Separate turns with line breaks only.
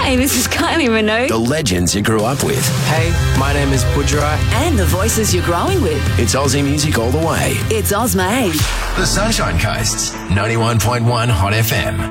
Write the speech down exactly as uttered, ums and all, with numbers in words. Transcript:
Hey, this is Kylie Minogue.
The legends you grew up with.
Hey, my name is Budgerai.
And the voices you're growing with.
It's Aussie music all the way.
It's Ozmade.
The Sunshine Coast's ninety-one point one Hot F M.